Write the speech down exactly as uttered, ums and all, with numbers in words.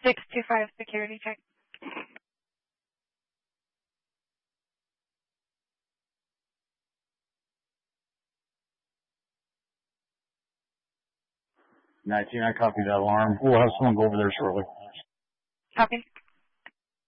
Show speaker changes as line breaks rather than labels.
six two five security check.
nineteen, I copy that alarm. We'll have someone go over there shortly.
Copy.